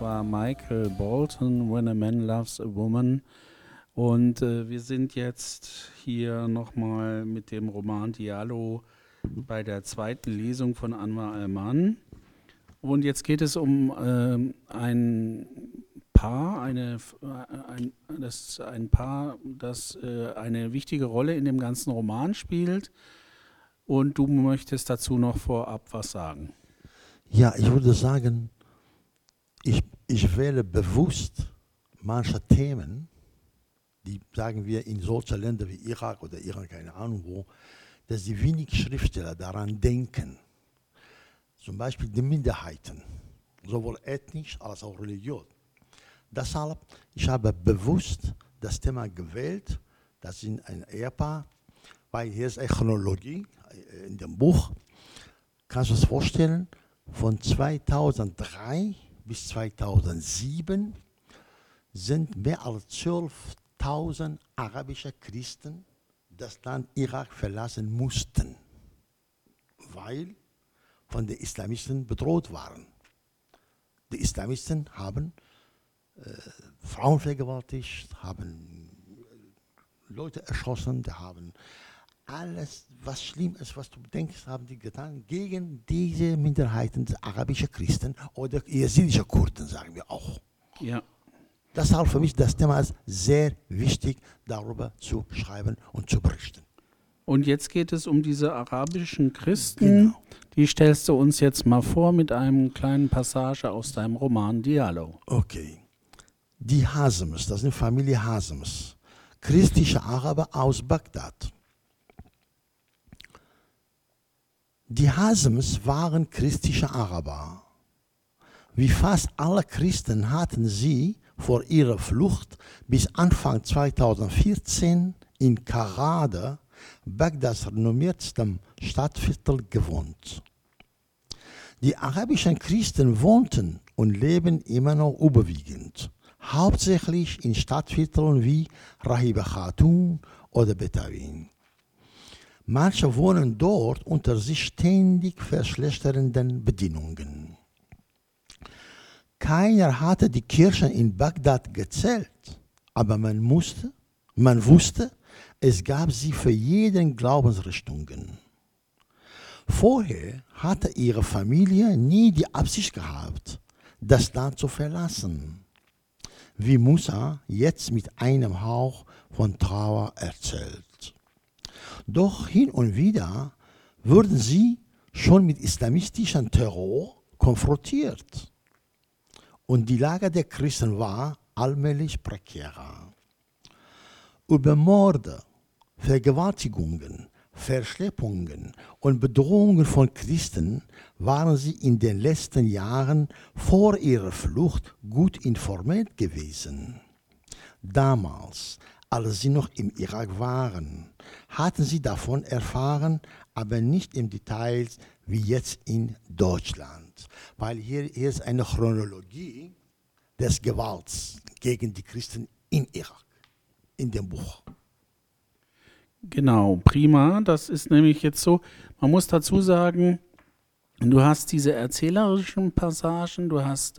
war Michael Bolton, When a Man Loves a Woman. Und wir sind jetzt hier nochmal mit dem Roman Diallo bei der zweiten Lesung von Anwar al-Mann. Und jetzt geht es um ein Paar, das eine wichtige Rolle in dem ganzen Roman spielt. Und du möchtest dazu noch vorab was sagen. Ja, ich würde sagen, ich wähle bewusst manche Themen, die, sagen wir, in solchen Ländern wie Irak oder Iran, keine Ahnung wo, dass die wenig Schriftsteller daran denken. Zum Beispiel die Minderheiten, sowohl ethnisch als auch religiös. Deshalb, ich habe bewusst das Thema gewählt, das sind ein Ehepaar, weil hier ist eine Chronologie in dem Buch. Kannst du es vorstellen? Von 2003 bis 2007 sind mehr als 12.000 arabische Christen das Land Irak verlassen mussten, weil von den Islamisten bedroht waren. Die Islamisten haben Frauen vergewaltigt, haben Leute erschossen, die haben alles, was schlimm ist, was du denkst, haben die getan gegen diese Minderheiten, die arabische Christen oder jesidische Kurden, sagen wir auch. Ja. Deshalb für mich das Thema ist sehr wichtig, darüber zu schreiben und zu berichten. Und jetzt geht es um diese arabischen Christen. Genau. Die stellst du uns jetzt mal vor mit einem kleinen Passage aus deinem Roman Diallo. Okay. Die Hasems, das sind Familie Hasems, christliche Araber aus Bagdad. Die Hasems waren christliche Araber. Wie fast alle Christen hatten sie vor ihrer Flucht bis Anfang 2014 in Karade, Bagdads renommiertstem Stadtviertel, gewohnt. Die arabischen Christen wohnten und leben immer noch überwiegend, hauptsächlich in Stadtvierteln wie Rahiba Khatun oder Betawin. Manche wohnen dort unter sich ständig verschlechternden Bedingungen. Keiner hatte die Kirchen in Bagdad gezählt, aber man wusste, es gab sie für jeden Glaubensrichtungen. Vorher hatte ihre Familie nie die Absicht gehabt, das Land zu verlassen, wie Musa jetzt mit einem Hauch von Trauer erzählt. Doch hin und wieder wurden sie schon mit islamistischem Terror konfrontiert. Und die Lage der Christen war allmählich prekärer. Über Morde, Vergewaltigungen, Verschleppungen und Bedrohungen von Christen waren sie in den letzten Jahren vor ihrer Flucht gut informiert gewesen. Damals, als sie noch im Irak waren, hatten sie davon erfahren, aber nicht im Detail wie jetzt in Deutschland. Weil hier ist eine Chronologie des Gewalts gegen die Christen in Irak, in dem Buch. Genau, prima. Das ist nämlich jetzt so, man muss dazu sagen, du hast diese erzählerischen Passagen, du hast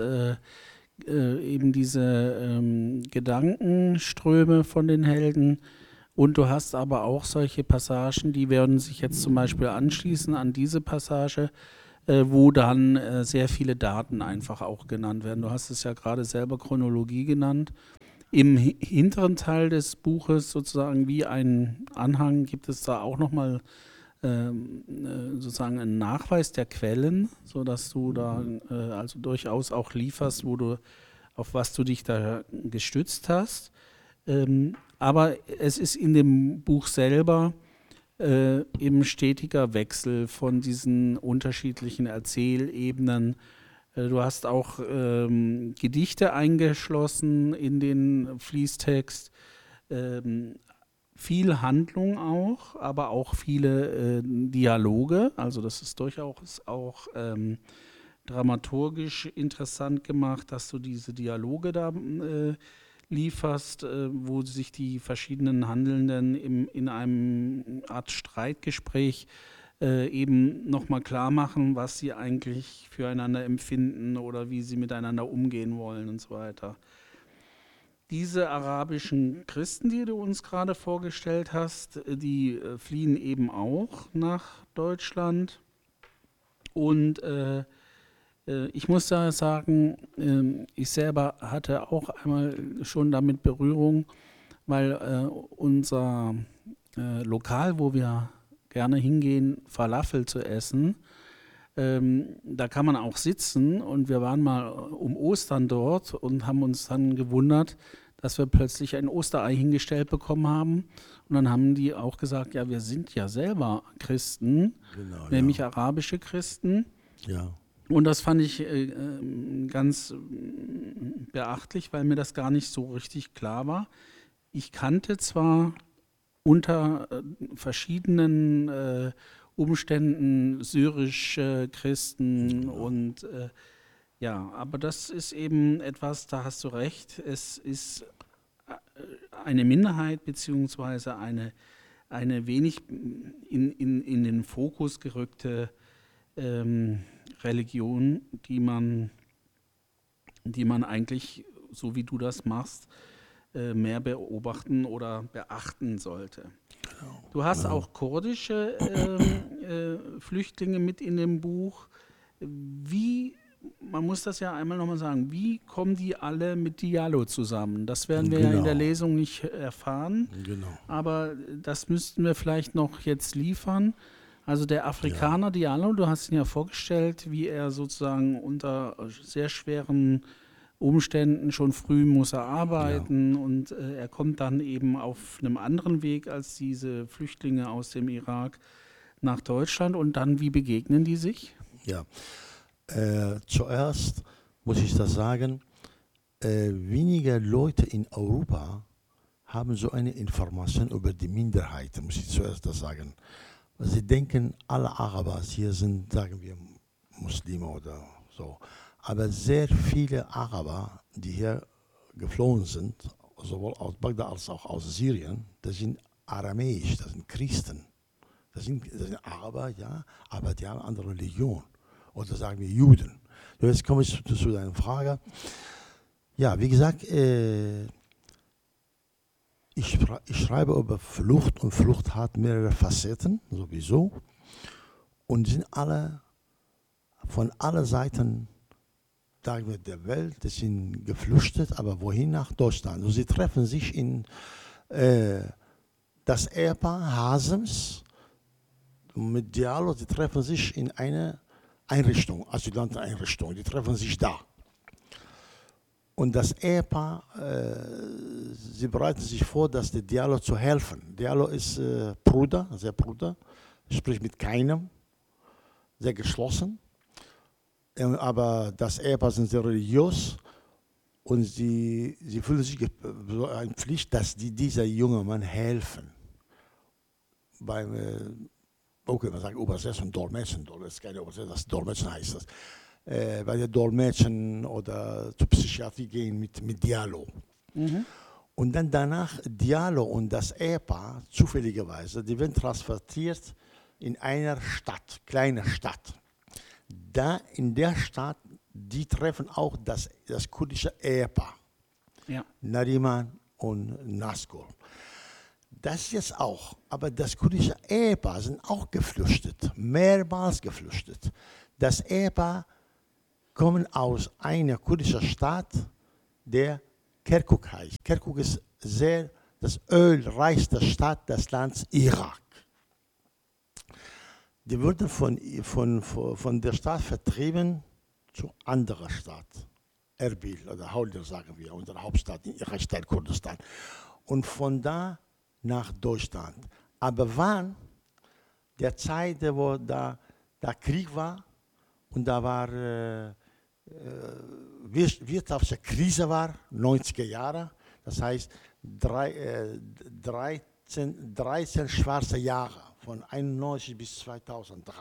eben diese Gedankenströme von den Helden und du hast aber auch solche Passagen, die werden sich jetzt zum Beispiel anschließen an diese Passage, wo dann sehr viele Daten einfach auch genannt werden. Du hast es ja gerade selber Chronologie genannt. Im hinteren Teil des Buches, sozusagen wie ein Anhang, gibt es da auch nochmal sozusagen einen Nachweis der Quellen, sodass du da also durchaus auch lieferst, auf was du dich da gestützt hast. Aber es ist in dem Buch selber eben stetiger Wechsel von diesen unterschiedlichen Erzählebenen. Du hast auch Gedichte eingeschlossen in den Fließtext, viel Handlung auch, aber auch viele Dialoge. Also das ist durchaus auch dramaturgisch interessant gemacht, dass du diese Dialoge da lieferst, wo sich die verschiedenen Handelnden in einem Art Streitgespräch eben nochmal klar machen, was sie eigentlich füreinander empfinden oder wie sie miteinander umgehen wollen und so weiter. Diese arabischen Christen, die du uns gerade vorgestellt hast, die fliehen eben auch nach Deutschland. Und ich muss da sagen, ich selber hatte auch einmal schon damit Berührung, weil unser Lokal, wo wir gerne hingehen, Falafel zu essen, da kann man auch sitzen und wir waren mal um Ostern dort und haben uns dann gewundert, dass wir plötzlich ein Osterei hingestellt bekommen haben. Und dann haben die auch gesagt, ja, wir sind ja selber Christen, Genau, nämlich ja. arabische Christen. Ja. Und das fand ich ganz beachtlich, weil mir das gar nicht so richtig klar war. Ich kannte zwar unter verschiedenen Umständen syrische Christen und ja, aber das ist eben etwas, da hast du recht, es ist eine Minderheit beziehungsweise eine wenig in den Fokus gerückte Religion, die man eigentlich, so wie du das machst, mehr beobachten oder beachten sollte. Genau. Du hast Ja. auch kurdische Flüchtlinge mit in dem Buch. Man muss das ja einmal nochmal sagen, wie kommen die alle mit Diallo zusammen? Das werden wir ja in der Genau. Lesung nicht erfahren, Genau. aber das müssten wir vielleicht noch jetzt liefern. Also der Afrikaner Diallo, du hast ihn ja vorgestellt, wie er sozusagen unter sehr schweren Umständen schon früh muss er arbeiten und er kommt dann eben auf einem anderen Weg als diese Flüchtlinge aus dem Irak nach Deutschland und dann, wie begegnen die sich? Ja. Zuerst muss ich das sagen, weniger Leute in Europa haben so eine Information über die Minderheit, muss ich zuerst das sagen. Sie denken, alle Araber hier sind, sagen wir, Muslime oder so. Aber sehr viele Araber, die hier geflohen sind, sowohl aus Bagdad als auch aus Syrien, das sind aramäisch, das sind Christen. Das sind Araber, ja, aber die haben eine andere Religion. Oder sagen wir Juden. Jetzt komme ich zu deiner Frage. Ja, wie gesagt, ich schreibe über Flucht und Flucht hat mehrere Facetten, sowieso. Und sind alle von allen Seiten, sagen wir, der Welt, die sind geflüchtet, aber wohin? Nach Deutschland. Und sie treffen sich in das Ehepaar Hasems mit Diallo, sie treffen sich in einer Einrichtung, Asylanteneinrichtung, die treffen sich da. Und das Ehepaar, sie bereiten sich vor, dass der Diallo zu helfen. Diallo ist Bruder, spricht mit keinem, sehr geschlossen. Aber das Ehepaar sind sehr religiös und sie fühlen sich eine Pflicht, dass dieser junge Mann helfen. Beim okay, man sagt Übersetzung, Dolmetschen, das ist keine Übersetzung, das Dolmetschen heißt das. Bei der Dolmetschen oder zur Psychiatrie gehen mit Diallo. Mhm. Und dann danach Diallo und das Ehepaar, zufälligerweise, die werden transportiert in einer Stadt, kleine Stadt. Da in der Stadt, die treffen auch das kurdische Ehepaar. Ja. Nariman und Nazgul. Das jetzt auch, aber das kurdische Ehepaar sind auch geflüchtet, mehrmals geflüchtet. Das Ehepaar kommt aus einer kurdischen Stadt, der Kirkuk heißt. Kirkuk ist das ölreichste Stadt des Landes Irak. Die wurden von der Stadt vertrieben zu anderer Stadt, Erbil oder Hawler sagen wir, unsere Hauptstadt in Irak, Kurdistan. Und von da nach Deutschland. Aber wann? Der Zeit, wo da Krieg war und da war wirtschaftliche Krise war, 90er Jahre, das heißt 13 schwarze Jahre, von 91 bis 2003.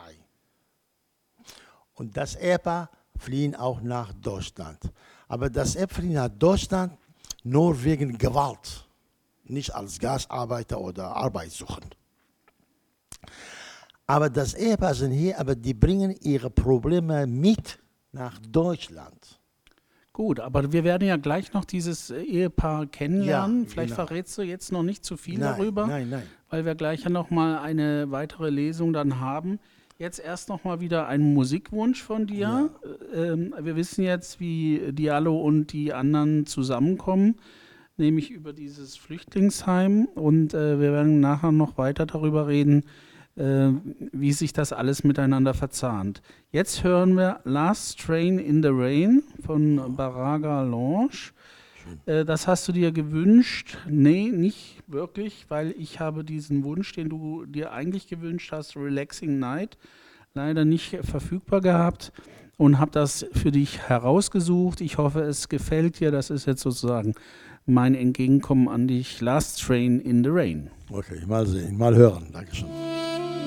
Und das Ehepaar fliehen auch nach Deutschland. Aber das Ehepaar fliehen nach Deutschland nur wegen Gewalt. Nicht als Gastarbeiter oder arbeitssuchend. Aber das Ehepaar sind hier, aber die bringen ihre Probleme mit nach Deutschland. Gut, aber wir werden ja gleich noch dieses Ehepaar kennenlernen. Ja, Vielleicht genau. verrätst du jetzt noch nicht zu viel Nein, darüber, nein. weil wir gleich ja noch mal eine weitere Lesung dann haben. Jetzt erst noch mal wieder ein Musikwunsch von dir. Wir wissen jetzt, wie Diallo und die anderen zusammenkommen, nämlich über dieses Flüchtlingsheim. Und wir werden nachher noch weiter darüber reden, wie sich das alles miteinander verzahnt. Jetzt hören wir Last Train in the Rain von Baraga Lounge. Das hast du dir gewünscht? Nee, nicht wirklich, weil ich habe diesen Wunsch, den du dir eigentlich gewünscht hast, Relaxing Night, leider nicht verfügbar gehabt und habe das für dich herausgesucht. Ich hoffe, es gefällt dir. Das ist jetzt sozusagen mein Entgegenkommen an dich. Last Train in the Rain. Okay, mal sehen, mal hören. Dankeschön.